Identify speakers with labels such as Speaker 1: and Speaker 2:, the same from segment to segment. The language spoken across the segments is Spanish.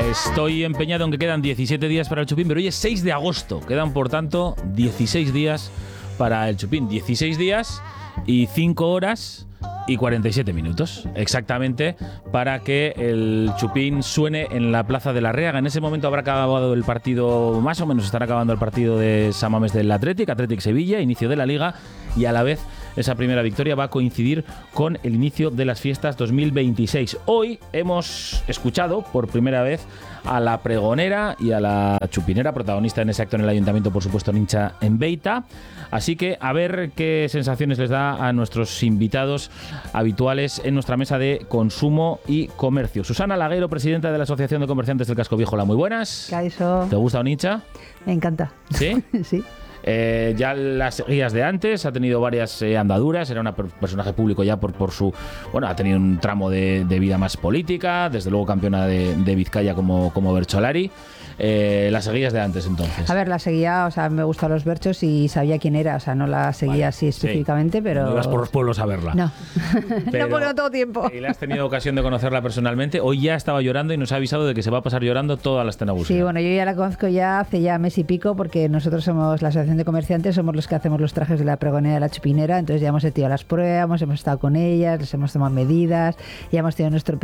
Speaker 1: Estoy empeñado en que quedan 17 días para el Chupín, pero hoy es 6 de agosto. Quedan, por tanto, 16 días para el Chupín. 16 días y 5 horas y 47 minutos, exactamente, para que el Chupín suene en la Plaza de la Reaga. En ese momento habrá acabado el partido, más o menos estará acabando el partido de San Mamés del Athletic Sevilla, inicio de la Liga, y a la vez esa primera victoria va a coincidir con el inicio de las fiestas 2026. Hoy hemos escuchado por primera vez a la pregonera y a la chupinera, protagonista en ese acto en el Ayuntamiento, por supuesto, Nincha en Beita. Así que a ver qué sensaciones les da a nuestros invitados habituales en nuestra mesa de consumo y comercio. Susana Laguero, presidenta de la Asociación de Comerciantes del Casco Viejo. Hola, muy buenas.
Speaker 2: Caixo.
Speaker 1: ¿Te gusta Nincha?
Speaker 2: Me encanta.
Speaker 1: ¿Sí?
Speaker 2: Sí.
Speaker 1: Ya las seguías de antes, ha tenido varias andaduras, era un personaje público ya por su... Bueno, ha tenido un tramo de vida más política, desde luego campeona de Vizcaya como Bercholari. ¿Las seguías de antes entonces?
Speaker 2: A ver, la seguía, o sea, me gustan los berchos y sabía quién era, o sea, no la seguía así específicamente, pero...
Speaker 1: No ibas por los pueblos a verla.
Speaker 2: No,
Speaker 1: pero,
Speaker 2: no, porque no tengo tiempo.
Speaker 1: ¿Y le has tenido ocasión de conocerla personalmente? Hoy ya estaba llorando y nos ha avisado de que se va a pasar llorando toda la escena búsqueda.
Speaker 2: Sí, bueno, yo ya la conozco ya hace ya mes y pico, porque nosotros somos la Asociación de Comerciantes, somos los que hacemos los trajes de la pregonera de la chupinera, entonces ya hemos hecho las pruebas, hemos estado con ellas, les hemos tomado medidas, ya hemos tenido nuestro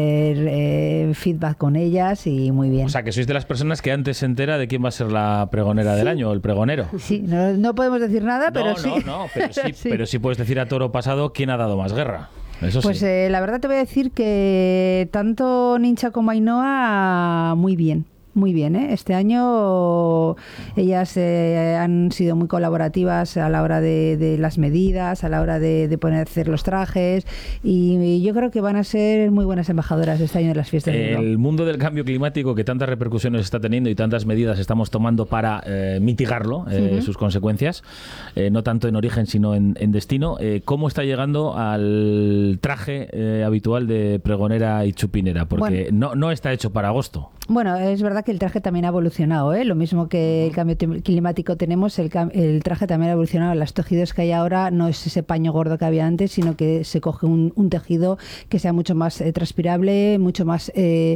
Speaker 2: primer feedback con ellas y muy bien.
Speaker 1: O sea, que sois de las personas que antes se entera de quién va a ser la pregonera del año, o el pregonero.
Speaker 2: Sí, no podemos decir nada, pero sí.
Speaker 1: Pero sí puedes decir a toro pasado quién ha dado más guerra. Eso
Speaker 2: pues
Speaker 1: sí.
Speaker 2: La verdad te voy a decir que tanto Nincha como Ainhoa muy bien. Muy bien, ¿eh? Este año ellas han sido muy colaborativas a la hora de las medidas, a la hora de poner a hacer los trajes, y yo creo que van a ser muy buenas embajadoras este año de las fiestas.
Speaker 1: El mundo del cambio climático, que tantas repercusiones está teniendo y tantas medidas estamos tomando para mitigarlo, sus consecuencias, no tanto en origen sino en destino, ¿cómo está llegando al traje habitual de pregonera y chupinera? Porque bueno, no está hecho para agosto.
Speaker 2: Bueno, es verdad que el traje también ha evolucionado, ¿eh? Lo mismo que el cambio climático tenemos, el traje también ha evolucionado. Los tejidos que hay ahora no es ese paño gordo que había antes, sino que se coge un tejido que sea mucho más transpirable, mucho más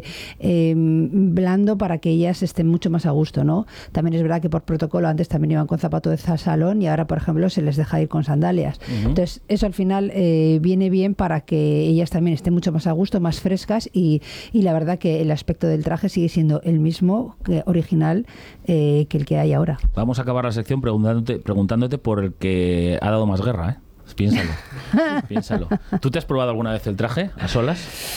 Speaker 2: blando, para que ellas estén mucho más a gusto, ¿no? También es verdad que por protocolo antes también iban con zapatos de salón y ahora, por ejemplo, se les deja ir con sandalias. Entonces, eso al final viene bien para que ellas también estén mucho más a gusto, más frescas, y la verdad que el aspecto del traje sigue siendo el mismo original que el que hay ahora.
Speaker 1: Vamos a acabar la sección preguntándote por el que ha dado más guerra, ¿eh? Piénsalo. Piénsalo. ¿Tú te has probado alguna vez el traje a solas?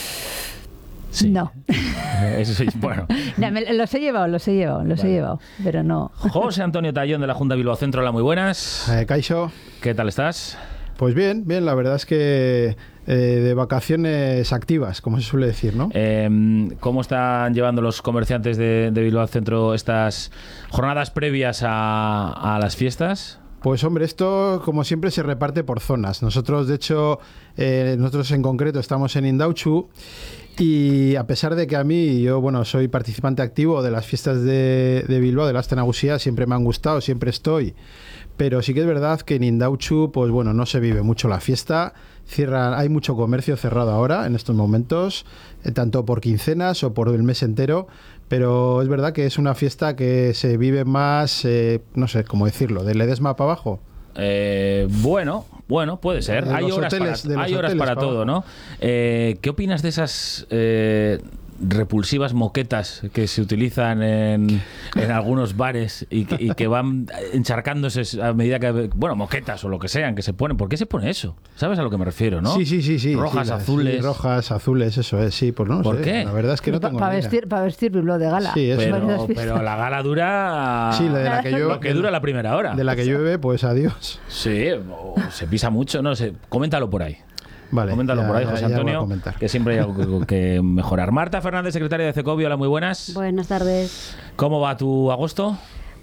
Speaker 1: Sí.
Speaker 2: No.
Speaker 1: Eso sí, bueno.
Speaker 2: No, los he llevado, pero no.
Speaker 1: José Antonio Tallón, de la Junta Bilbao Centro. Hola, muy buenas.
Speaker 3: Caixo.
Speaker 1: ¿Qué tal estás?
Speaker 3: Pues bien, la verdad es que de vacaciones activas, como se suele decir, ¿no?
Speaker 1: ¿Cómo están llevando los comerciantes de Bilbao Centro estas jornadas previas a las fiestas?
Speaker 3: Pues hombre, esto como siempre se reparte por zonas. Nosotros, de hecho, nosotros en concreto estamos en Indautxu, y a pesar de que a mí, yo soy participante activo de las fiestas de Bilbao, de la Aste Nagusia, siempre me han gustado, siempre estoy. Pero sí que es verdad que en Indautxu, pues no se vive mucho la fiesta. Hay mucho comercio cerrado ahora, en estos momentos, tanto por quincenas o por el mes entero. Pero es verdad que es una fiesta que se vive más, no sé cómo decirlo, de Ledesma para abajo.
Speaker 1: Bueno, puede ser. Hay horas para todo, ¿no? ¿Qué opinas de esas repulsivas moquetas que se utilizan en algunos bares y que van encharcándose a medida que... Bueno, moquetas o lo que sean que se ponen? ¿Por qué se pone eso? ¿Sabes a lo que me refiero, no?
Speaker 3: Sí.
Speaker 1: Rojas, azules.
Speaker 3: Sí, rojas, azules, eso es, sí. Pues no
Speaker 1: ¿Por
Speaker 3: sé.
Speaker 1: qué?
Speaker 3: La verdad es que no tengo
Speaker 2: Para vestir Bilbao de gala.
Speaker 3: Sí, eso.
Speaker 1: Pero la gala dura...
Speaker 3: Sí, de la que
Speaker 1: lo que dura la primera hora.
Speaker 3: De la que llueve, pues adiós.
Speaker 1: Sí, se pisa mucho, no sé. Coméntalo por ahí.
Speaker 3: Vale,
Speaker 1: coméntalo por ahí, José Antonio, que siempre hay algo que mejorar. Marta Fernández, secretaria de CECOBI, hola, muy buenas.
Speaker 4: Buenas tardes.
Speaker 1: ¿Cómo va tu agosto?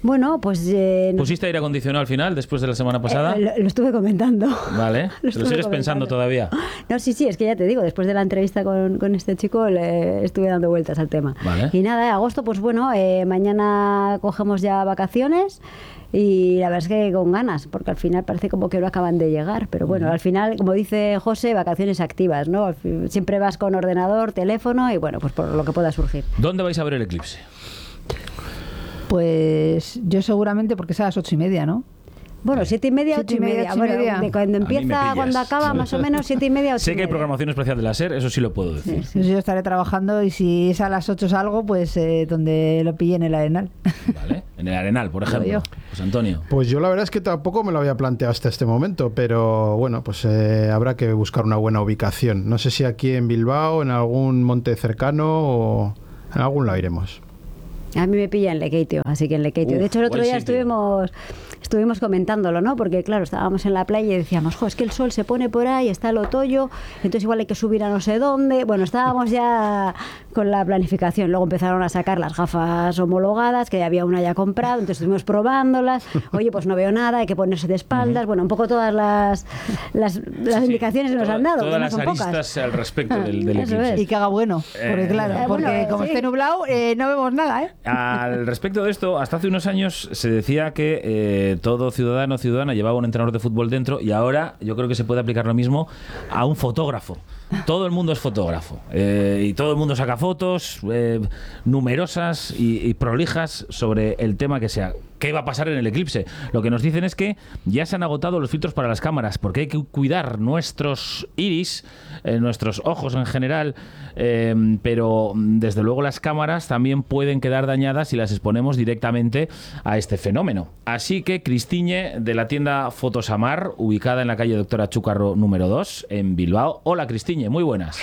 Speaker 4: Bueno, pues...
Speaker 1: ¿Pusiste aire acondicionado al final, después de la semana pasada?
Speaker 4: Lo estuve comentando.
Speaker 1: Vale. ¿Lo sigues pensando todavía?
Speaker 4: No, sí, es que ya te digo, después de la entrevista con este chico le estuve dando vueltas al tema.
Speaker 1: Vale.
Speaker 4: Y nada, agosto, pues bueno, mañana cogemos ya vacaciones y la verdad es que con ganas, porque al final parece como que no acaban de llegar. Pero bueno, al final, como dice José, vacaciones activas, ¿no? Siempre vas con ordenador, teléfono y bueno, pues por lo que pueda surgir.
Speaker 1: ¿Dónde vais a ver el eclipse?
Speaker 2: Pues yo seguramente, porque es a las 8:30, ¿no?
Speaker 4: Bueno, 7:30, 8:30. Bueno, de cuando empieza, cuando acaba, más o menos 7:30, 8:30.
Speaker 1: Sé que hay programación especial de la SER, eso sí lo puedo decir.
Speaker 2: Sí, yo estaré trabajando y si es a las 8 salgo, pues donde lo pille en el Arenal.
Speaker 1: Vale, en el Arenal, por ejemplo. José Antonio.
Speaker 3: Pues yo la verdad es que tampoco me lo había planteado hasta este momento, pero bueno, pues habrá que buscar una buena ubicación. No sé si aquí en Bilbao, en algún monte cercano o en algún lado iremos.
Speaker 4: A mí me pilla en Lekeitio, así que en Lekeitio. De hecho, el otro día estuvimos comentándolo, ¿no? Porque, claro, estábamos en la playa y decíamos, es que el sol se pone por ahí, está el otoño, entonces igual hay que subir a no sé dónde. Bueno, estábamos ya con la planificación. Luego empezaron a sacar las gafas homologadas, que había una ya comprada, entonces estuvimos probándolas. Oye, pues no veo nada, hay que ponerse de espaldas. Bueno, un poco todas las indicaciones que nos han dado.
Speaker 1: Todas las aristas
Speaker 4: pocas.
Speaker 1: Al respecto del eclipse.
Speaker 2: Y que haga bueno, porque claro, porque como esté nublado, no vemos nada, ¿eh?
Speaker 1: Al respecto de esto, hasta hace unos años se decía que todo ciudadano o ciudadana llevaba un entrenador de fútbol dentro y ahora yo creo que se puede aplicar lo mismo a un fotógrafo. Todo el mundo es fotógrafo y todo el mundo saca fotos numerosas y prolijas sobre el tema que sea. ¿Qué va a pasar en el eclipse? Lo que nos dicen es que ya se han agotado los filtros para las cámaras porque hay que cuidar nuestros iris, nuestros ojos en general, pero desde luego las cámaras también pueden quedar dañadas si las exponemos directamente a este fenómeno. Así que Cristiñe, de la tienda Fotosamar, ubicada en la calle Doctora Chúcarro número 2 en Bilbao. Hola Cristiñe, muy buenas.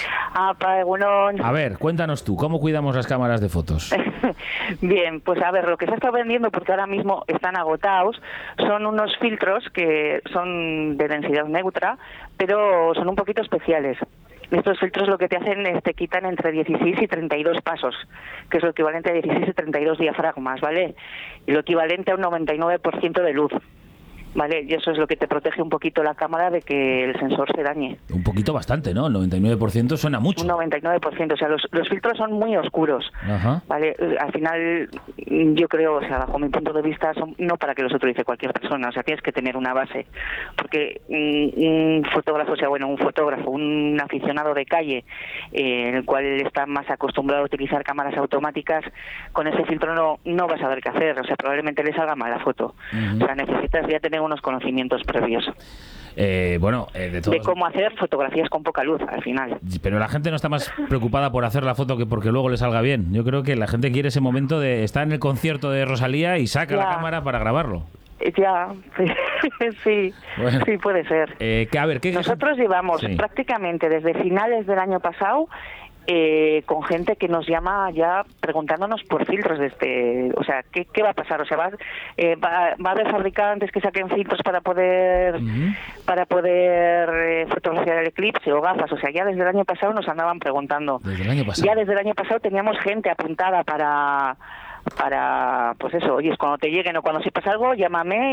Speaker 1: A ver, cuéntanos tú, ¿cómo cuidamos las cámaras de fotos?
Speaker 5: Bien, pues a ver, lo que se está vendiendo, porque ahora mismo están agotados, son unos filtros que son de densidad neutra, pero son un poquito especiales. Estos filtros lo que te hacen es te quitan entre 16 y 32 pasos, que es lo equivalente a 16 y 32 diafragmas, ¿vale? Y lo equivalente a un 99% de luz. ¿Vale? Y eso es lo que te protege un poquito la cámara de que el sensor se dañe.
Speaker 1: Un poquito bastante, ¿no? El 99% suena mucho.
Speaker 5: Un 99%. O sea, los filtros son muy oscuros.
Speaker 1: Ajá.
Speaker 5: ¿Vale? Al final, yo creo, o sea, bajo mi punto de vista, son no para que los utilice cualquier persona. O sea, tienes que tener una base. Porque un fotógrafo, o sea, bueno, un fotógrafo, un aficionado de calle, en el cual está más acostumbrado a utilizar cámaras automáticas, con ese filtro no vas a saber qué hacer. O sea, probablemente le salga mal la foto. O sea, necesitas ya tener unos conocimientos previos
Speaker 1: de
Speaker 5: cómo hacer fotografías con poca luz al final.
Speaker 1: Pero la gente no está más preocupada por hacer la foto que porque luego le salga bien. Yo creo que la gente quiere ese momento de estar en el concierto de Rosalía y saca la cámara para grabarlo.
Speaker 5: Ya, sí,
Speaker 1: bueno,
Speaker 5: sí puede ser.
Speaker 1: A ver,
Speaker 5: nosotros llevamos prácticamente desde finales del año pasado con gente que nos llama ya preguntándonos por filtros o sea, ¿qué va a pasar? O sea, va a haber fabricantes que saquen filtros para poder fotografiar el eclipse o gafas. O sea, ya desde el año pasado nos andaban preguntando. Ya desde el año pasado teníamos gente apuntada para pues eso, oye, cuando te lleguen o cuando sepas algo, llámame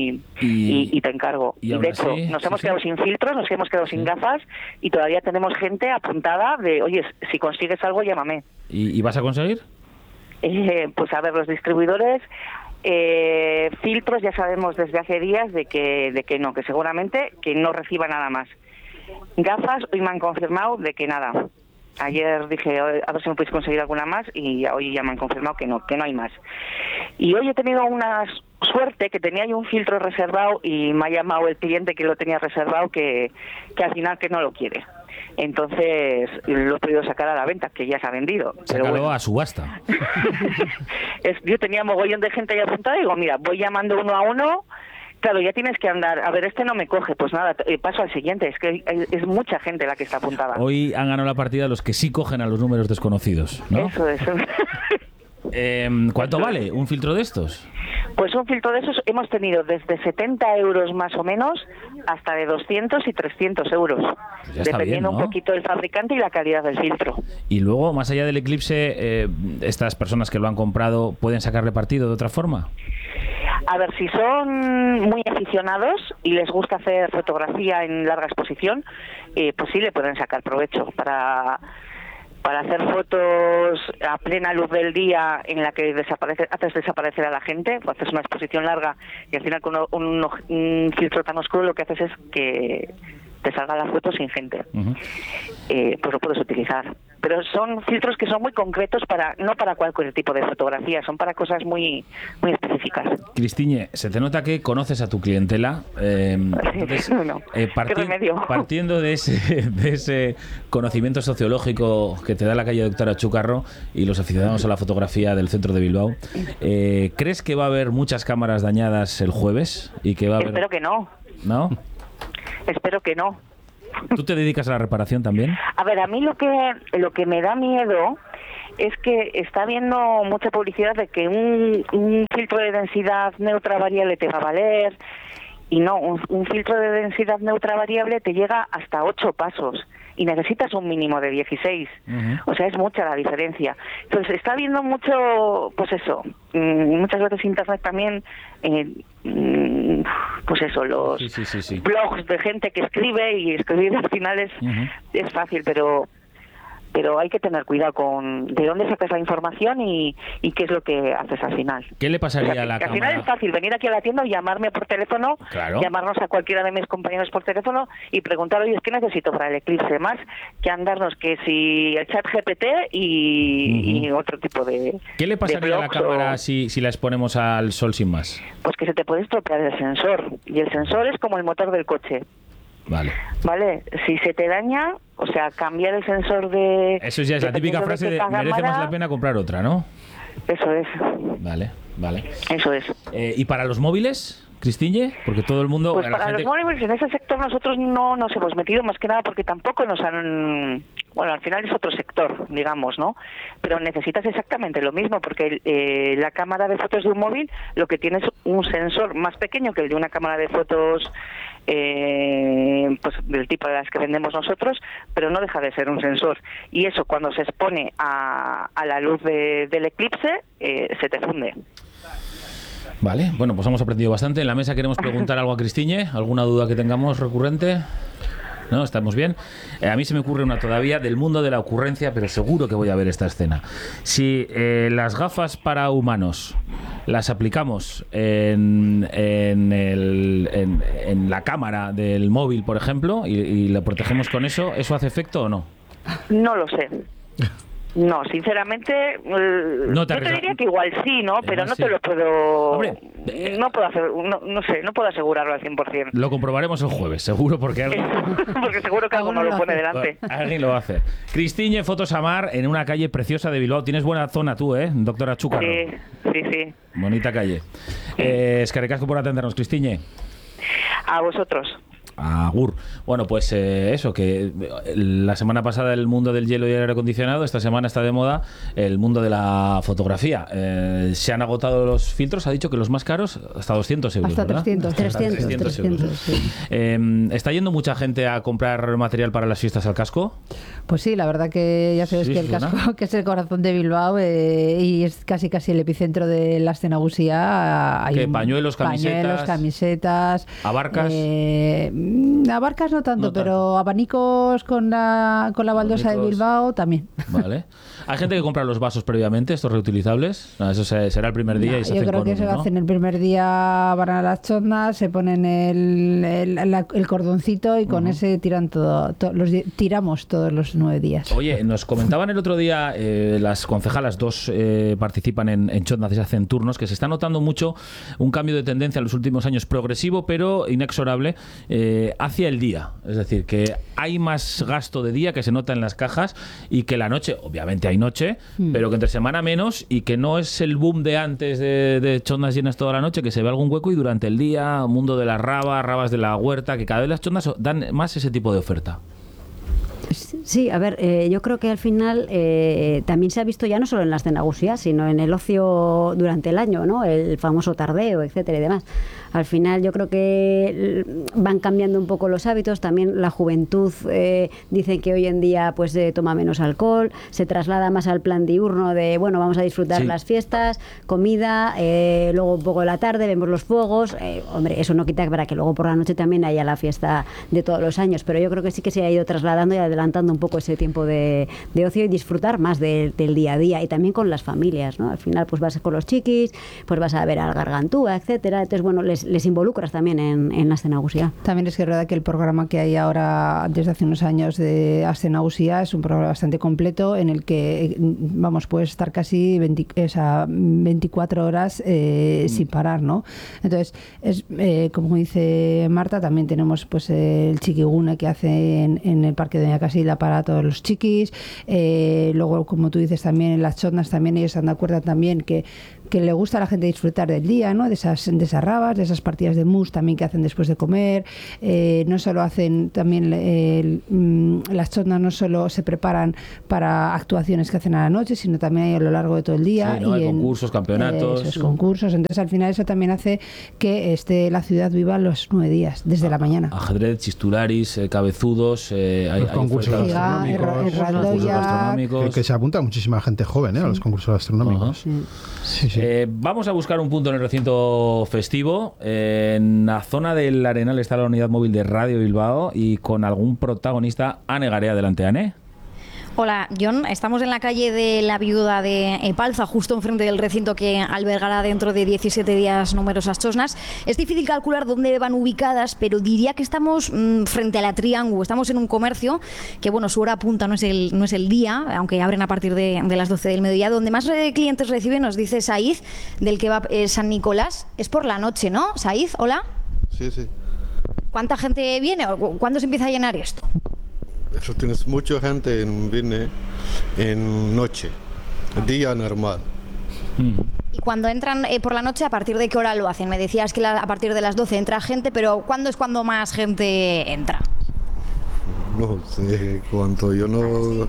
Speaker 5: y te encargo. Y de hecho, nos hemos quedado sin filtros, nos hemos quedado sin gafas y todavía tenemos gente apuntada de, oye, si consigues algo, llámame.
Speaker 1: ¿Y vas a conseguir?
Speaker 5: Pues a ver, los distribuidores, filtros ya sabemos desde hace días de que no, que seguramente que no reciba nada más. Gafas, hoy me han confirmado de que nada. Ayer dije, a ver si me podéis conseguir alguna más y hoy ya me han confirmado que no hay más. Y hoy he tenido una suerte que tenía yo un filtro reservado y me ha llamado el cliente que lo tenía reservado que al final que no lo quiere. Entonces lo he podido sacar a la venta, que ya se ha vendido.
Speaker 1: Sácalo bueno. A subasta.
Speaker 5: Yo tenía mogollón de gente ahí apuntada y digo, mira, voy llamando uno a uno. Claro, ya tienes que andar. A ver, este no me coge. Pues nada, paso al siguiente. Es que es mucha gente la que está apuntada.
Speaker 1: Hoy han ganado la partida los que sí cogen a los números desconocidos, ¿no?
Speaker 5: Eso es.
Speaker 1: ¿Cuánto vale un filtro de estos?
Speaker 5: Pues un filtro de esos hemos tenido desde 70 euros más o menos hasta de 200 y 300 euros,
Speaker 1: Ya está
Speaker 5: dependiendo
Speaker 1: bien, ¿no?
Speaker 5: un poquito del fabricante y la calidad del filtro.
Speaker 1: Y luego, más allá del Eclipse, estas personas que lo han comprado, ¿pueden sacarle partido de otra forma?
Speaker 5: A ver, si son muy aficionados y les gusta hacer fotografía en larga exposición, pues sí le pueden sacar provecho para hacer fotos a plena luz del día en la que haces desaparecer a la gente, o haces una exposición larga y al final con un filtro tan oscuro lo que haces es que te salga la foto sin gente.
Speaker 1: Uh-huh.
Speaker 5: Pues lo puedes utilizar. Pero son filtros que son muy concretos, no para cualquier tipo de fotografía, son para cosas muy, muy específicas.
Speaker 1: Cristiñe, se te nota que conoces a tu clientela. Entonces,
Speaker 5: No, ¿qué remedio?
Speaker 1: partiendo de ese conocimiento sociológico que te da la calle Doctora Chúcarro y los aficionados a la fotografía del centro de Bilbao, ¿crees que va a haber muchas cámaras dañadas el jueves? Y que va a haber...
Speaker 5: Espero que no.
Speaker 1: ¿No?
Speaker 5: Espero que no.
Speaker 1: ¿Tú te dedicas a la reparación también?
Speaker 5: A ver, a mí lo que me da miedo es que está habiendo mucha publicidad de que un filtro de densidad neutra variable te va a valer, y no, un filtro de densidad neutra variable te llega hasta 8 pasos y necesitas un mínimo de 16.
Speaker 1: Uh-huh.
Speaker 5: O sea, es mucha la diferencia. Entonces, está habiendo mucho, pues eso, muchas veces internet también, pues eso, los
Speaker 1: Sí.
Speaker 5: blogs de gente que escribe, y escribir al final es fácil, pero hay que tener cuidado con de dónde sacas la información y qué es lo que haces al final.
Speaker 1: ¿Qué le pasaría
Speaker 5: O sea,
Speaker 1: a la
Speaker 5: que al
Speaker 1: cámara?
Speaker 5: final es fácil venir aquí a la tienda y llamarme por teléfono,
Speaker 1: Claro.
Speaker 5: llamarnos a cualquiera de mis compañeros por teléfono y preguntar, oye, ¿qué necesito para el Eclipse? Más que andarnos que si el chat GPT y otro tipo de
Speaker 1: ¿Qué le pasaría a la
Speaker 5: blogs
Speaker 1: cámara si la exponemos al sol sin más?
Speaker 5: Pues que se te puede estropear el sensor. Y el sensor es como el motor del coche.
Speaker 1: Vale.
Speaker 5: ¿Vale? Si se te daña, o sea, cambiar el sensor de...
Speaker 1: Eso ya es la típica frase de merece más la pena comprar otra, ¿no?
Speaker 5: Eso es.
Speaker 1: Vale.
Speaker 5: Eso es.
Speaker 1: ¿Y para los móviles, Cristiñe? Porque todo el mundo...
Speaker 5: Pues
Speaker 1: la
Speaker 5: para
Speaker 1: gente...
Speaker 5: los móviles en ese sector nosotros no nos hemos metido, más que nada porque tampoco nos han... Bueno, al final es otro sector, digamos, ¿no? Pero necesitas exactamente lo mismo, porque la cámara de fotos de un móvil lo que tiene es un sensor más pequeño que el de una cámara de fotos pues del tipo de las que vendemos nosotros, pero no deja de ser un sensor. Y eso, cuando se expone a la luz del eclipse, se te funde.
Speaker 1: Vale, bueno, pues hemos aprendido bastante. En la mesa queremos preguntar algo a Cristiñe. ¿Alguna duda que tengamos recurrente? ¿No? ¿Estamos bien? A mí se me ocurre una todavía del mundo de la ocurrencia, pero seguro que voy a ver esta escena. Si las gafas para humanos las aplicamos en la cámara del móvil, por ejemplo, y la protegemos con eso, ¿eso hace efecto o no?
Speaker 5: No lo sé. No, sinceramente,
Speaker 1: No te
Speaker 5: yo te diría que igual sí, ¿no? Pero no
Speaker 1: sí.
Speaker 5: te lo puedo...
Speaker 1: Hombre,
Speaker 5: no puedo hacer, no sé, no puedo asegurarlo al 100%.
Speaker 1: Lo comprobaremos el jueves, seguro, porque alguien...
Speaker 5: Porque seguro que alguno lo pone delante.
Speaker 1: Alguien lo va a hacer. Cristiñe, Fotos Amar, en una calle preciosa de Bilbao. Tienes buena zona tú, Doctora Chúcarro.
Speaker 5: Sí.
Speaker 1: Bonita calle. Es que recasco por atendernos, Cristiñe.
Speaker 5: A vosotros.
Speaker 1: Agur. Bueno, pues eso, que la semana pasada el mundo del hielo y el aire acondicionado, esta semana está de moda el mundo de la fotografía. Se han agotado los filtros, ha dicho que los más caros hasta 200 euros,
Speaker 2: hasta
Speaker 1: ¿verdad?
Speaker 2: 300 euros. Sí.
Speaker 1: ¿Está yendo mucha gente a comprar material para las fiestas al casco?
Speaker 2: Pues sí, la verdad que ya sabes
Speaker 1: Sí,
Speaker 2: que el
Speaker 1: suena.
Speaker 2: casco, que es el corazón de Bilbao y es casi el epicentro de la escena gusía.
Speaker 1: ¿Qué? ¿Pañuelos, camisetas? ¿Abarcas?
Speaker 2: Abarcas no tanto,
Speaker 1: No tanto.
Speaker 2: pero abanicos con la baldosa de
Speaker 1: Abanicos.
Speaker 2: Bilbao también.
Speaker 1: Vale. ¿Hay gente que compra los vasos previamente, estos reutilizables? No, eso será el primer día y se
Speaker 2: Yo
Speaker 1: hacen
Speaker 2: creo
Speaker 1: con
Speaker 2: que
Speaker 1: uno,
Speaker 2: se
Speaker 1: ¿no?
Speaker 2: hacen el primer día, van a las chondas, se ponen el cordoncito y con ese tiran tiramos todos los 9 días.
Speaker 1: Oye, nos comentaban el otro día, las concejalas, dos participan en chondas y se hacen turnos, que se está notando mucho un cambio de tendencia en los últimos años, progresivo pero inexorable, hacia el día. Es decir, que hay más gasto de día que se nota en las cajas y que la noche, obviamente hay noche, pero que entre semana menos y que no es el boom de antes de chondas llenas toda la noche, que se ve algún hueco y durante el día, mundo de las rabas de la huerta, que cada vez las chondas dan más ese tipo de oferta.
Speaker 4: Sí, a ver, yo creo que al final también se ha visto ya no solo en las de Nagusia, sino en el ocio durante el año, ¿no? El famoso tardeo, etcétera y demás. Al final yo creo que van cambiando un poco los hábitos. También la juventud dicen que hoy en día pues toma menos alcohol, se traslada más al plan diurno de, bueno, vamos a disfrutar las fiestas, comida, luego un poco de la tarde, vemos los fuegos. Hombre, eso no quita para que luego por la noche también haya la fiesta de todos los años, pero yo creo que sí que se ha ido trasladando y adelantando un poco ese tiempo de ocio y disfrutar más del día a día, y también con las familias, ¿no? Al final pues vas con los chiquis, pues vas a ver al Gargantúa, etcétera. Entonces, bueno, les involucras también en la Ascenausia.
Speaker 2: También es que es verdad que el programa que hay ahora desde hace unos años de Ascenausia es un programa bastante completo en el que, vamos, puedes estar casi 24 horas sin parar, ¿no? Entonces, es como dice Marta, también tenemos pues el chiquigune que hace en el Parque de Doña Casilla para todos los chiquis. Luego, como tú dices, también en las chotnas también ellos están de acuerdo también que le gusta a la gente disfrutar del día, ¿no? De esas rabas, de esas partidas de mus también que hacen después de comer. No solo hacen también las chotnas, no solo se preparan para actuaciones que hacen a la noche, sino también a lo largo de todo el día.
Speaker 1: Sí, ¿no?
Speaker 2: Y
Speaker 1: Hay concursos, campeonatos.
Speaker 2: Esos concursos. Entonces, al final, eso también hace que esté la ciudad viva los 9 días, desde la mañana.
Speaker 1: Ajedrez, chistularis, cabezudos, hay
Speaker 3: concursos
Speaker 1: gastronómicos.
Speaker 3: Que se apunta muchísima gente joven a los concursos gastronómicos. Sí, sí.
Speaker 1: Vamos a buscar un punto en el recinto festivo. En la zona del Arenal está la unidad móvil de Radio Bilbao y con algún protagonista. Ane Garea, adelante, Ane.
Speaker 6: Hola, John. Estamos en la calle de la Viuda de Palza, justo enfrente del recinto que albergará dentro de 17 días numerosas chosnas. Es difícil calcular dónde van ubicadas, pero diría que estamos frente a la Triángulo. Estamos en un comercio que, bueno, su hora punta no es el día, aunque abren a partir de las 12 del mediodía. Donde más clientes reciben, nos dice Saiz, del kebab San Nicolás. Es por la noche, ¿no? Saiz, hola.
Speaker 7: Sí, sí.
Speaker 6: ¿Cuánta gente viene? ¿Cuándo se empieza a llenar esto?
Speaker 7: Eso tienes mucha gente viene en noche, día normal.
Speaker 6: Y cuando entran por la noche, ¿a partir de qué hora lo hacen? Me decías que a partir de las 12 entra gente, pero ¿cuándo es cuando más gente entra?
Speaker 7: No sé cuánto, yo no...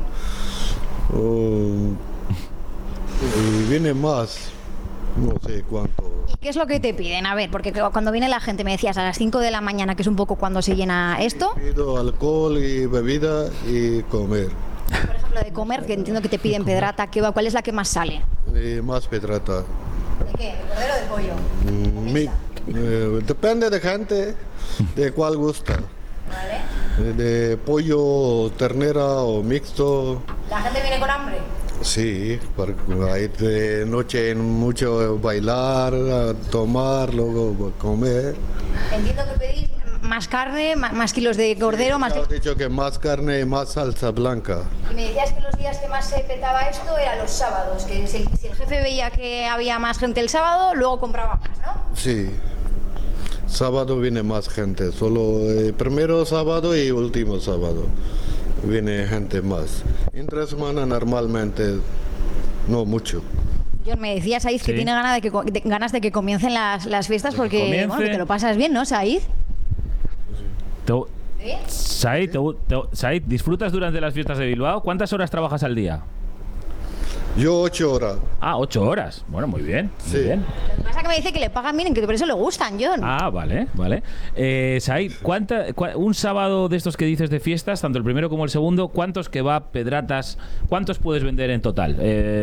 Speaker 7: viene más, no sé cuánto.
Speaker 6: ¿Y qué es lo que te piden? A ver, porque cuando viene la gente, me decías, a las 5 de la mañana, que es un poco cuando se llena esto.
Speaker 7: Pido alcohol y bebida y comer.
Speaker 6: Por ejemplo, de comer, que entiendo que te piden pedrata, ¿cuál es la que más sale?
Speaker 7: Más pedrata.
Speaker 6: ¿De qué? ¿De cordero o de pollo?
Speaker 7: Depende de gente, de cuál gusta.
Speaker 6: ¿Vale?
Speaker 7: De pollo, ternera o mixto.
Speaker 6: ¿La gente viene con hambre?
Speaker 7: Sí, porque hay de noche mucho bailar, tomar, luego comer.
Speaker 6: Entiendo que pedís más carne, más kilos de cordero, más...
Speaker 7: He dicho que más carne y más salsa blanca.
Speaker 6: Y me decías que los días que más se petaba esto eran los sábados, que si el jefe veía que había más gente el sábado, luego compraba más, ¿no?
Speaker 7: Sí, sábado viene más gente, solo primero sábado y último sábado viene gente más. Entre semana normalmente no mucho.
Speaker 6: John, me decía Saiz que tiene ganas de que comiencen las fiestas porque bueno, que te lo pasas bien, ¿no, Saiz?
Speaker 1: Saiz, ¿disfrutas durante las fiestas de Bilbao? ¿Cuántas horas trabajas al día?
Speaker 7: Yo 8 horas.
Speaker 1: Ah, 8 horas. Bueno, muy bien.
Speaker 7: Sí.
Speaker 1: Muy bien.
Speaker 6: Lo que pasa es que me dice que le pagan bien y que por eso le gustan, John.
Speaker 1: Ah, vale. Saiz, un sábado de estos que dices de fiestas, tanto el primero como el segundo, ¿cuántos kebab, pedratas, cuántos puedes vender en total?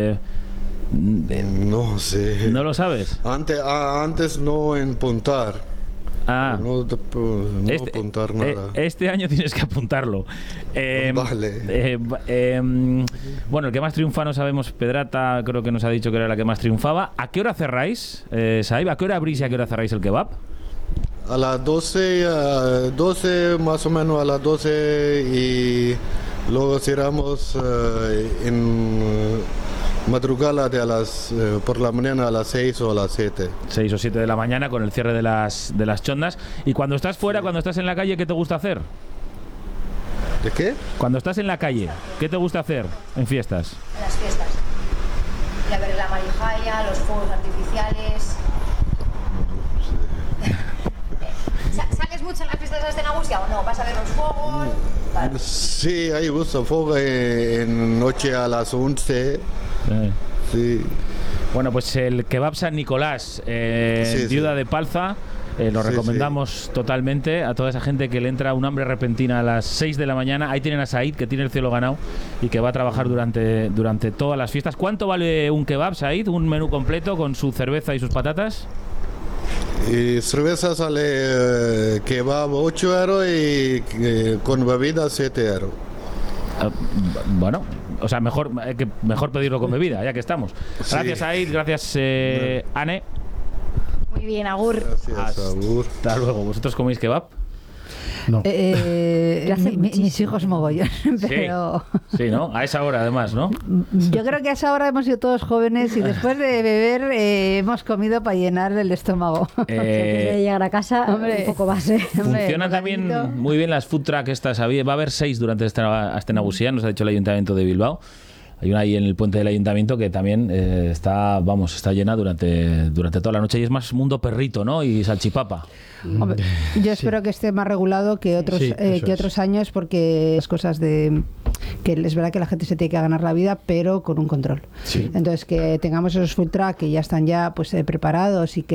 Speaker 7: No sé.
Speaker 1: ¿No lo sabes?
Speaker 7: Antes no en puntar. No apuntar nada.
Speaker 1: Este año tienes que apuntarlo.
Speaker 7: Vale.
Speaker 1: Bueno, el que más triunfa no sabemos, pedrata creo que nos ha dicho que era la que más triunfaba. ¿A qué hora cerráis, Saib? ¿A qué hora abrís y a qué hora cerráis el kebab?
Speaker 7: A las 12 más o menos a las 12 y luego cerramos en madrugada por la mañana a las 6 o a las 7.
Speaker 1: 6 o 7 de la mañana con el cierre de las chondas. Y cuando estás fuera, cuando estás en la calle, ¿qué te gusta hacer?
Speaker 7: ¿De qué?
Speaker 1: Cuando estás en la calle, ¿qué te gusta hacer en fiestas?
Speaker 6: En las fiestas. Ir a ver la marijaya, los fuegos artificiales. ¿Sales mucho en las fiestas de Ascenausia o no? ¿Vas a ver los fuegos?
Speaker 7: Sí, hay gusto fuego en noche a las 11. Sí.
Speaker 1: Bueno, pues el kebab San Nicolás, Viuda de Palza, lo recomendamos totalmente a toda esa gente que le entra un hambre repentina a las 6 de la mañana. Ahí tienen a Said, que tiene el cielo ganado y que va a trabajar durante todas las fiestas. ¿Cuánto vale un kebab, Said? ¿Un menú completo con su cerveza y sus patatas?
Speaker 7: Y cerveza sale kebab 8 euros y con bebida 7 euros.
Speaker 1: Bueno, o sea, mejor pedirlo con bebida, ya que estamos. Gracias, Said, gracias, Anne.
Speaker 6: Muy bien, agur.
Speaker 7: Gracias, agur.
Speaker 1: Hasta luego. ¿Vosotros coméis kebab?
Speaker 3: No.
Speaker 2: Mis hijos mogollón, pero...
Speaker 1: Sí, ¿no? A esa hora, además, ¿no?
Speaker 2: Yo creo que a esa hora hemos sido todos jóvenes y después de beber hemos comido para llenar el estómago.
Speaker 4: Antes de llegar a casa, un poco base.
Speaker 1: Funcionan también muy bien las food truck estas. Va a haber 6 durante esta Nagusía, nos ha dicho el Ayuntamiento de Bilbao. Hay una ahí en el puente del Ayuntamiento que también está llena durante toda la noche y es más mundo perrito, ¿no? Y salchipapa.
Speaker 2: Hombre, yo espero que esté más regulado que otros años, porque las cosas que es verdad que la gente se tiene que ganar la vida, pero con un control. Entonces, que tengamos esos food truck que ya están preparados y que